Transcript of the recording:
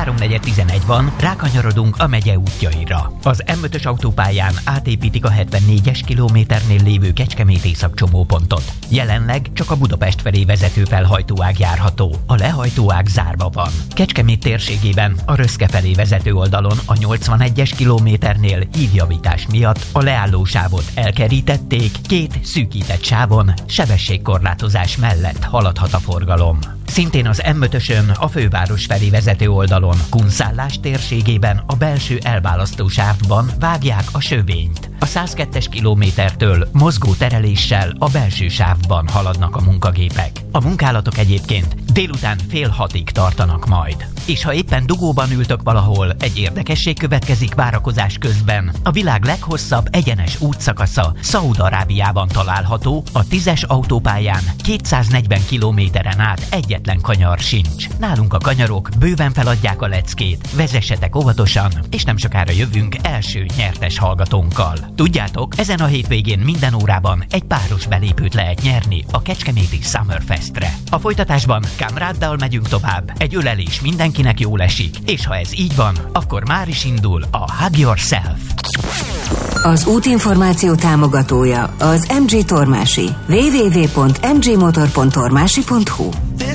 3:11 van, rákanyarodunk a megye útjaira. Az M5-ös autópályán átépítik a 74-es kilométernél lévő Kecskemét északcsomópontot. Jelenleg csak a Budapest felé vezető felhajtóág járható, a lehajtóág zárva van. Kecskemét térségében a Röszke felé vezető oldalon a 81-es kilométernél hívjavítás miatt a leállósávot elkerítették, 2 szűkített sávon sebességkorlátozás mellett haladhat a forgalom. Szintén az M5-ösön a főváros felé vezető oldalon Kunszállás térségében a belső elválasztó sávban vágják a sövényt. A 102-es kilométertől mozgó tereléssel a belső sávban haladnak a munkagépek. A munkálatok egyébként délután 5:30-ig tartanak majd. És ha éppen dugóban ültök valahol, egy érdekesség következik várakozás közben. A világ leghosszabb egyenes útszakasza Szaúd-Arábiában található, a 10-es autópályán 240 kilométeren át egyetlen kanyar sincs. Nálunk a kanyarok bőven feladják a leckét, vezessetek óvatosan, és nem sokára jövünk első nyertes hallgatónkkal. Tudjátok, ezen a hétvégén minden órában egy páros belépőt lehet nyerni a Kecskeméti Summerfestre. A folytatásban Kamráddal megyünk tovább, egy ölelés mindenkinek jól esik, és ha ez így van, akkor már is indul a Hug Yourself. Az útinformáció támogatója az MG Tormási. www.mgmotor.tormási.hu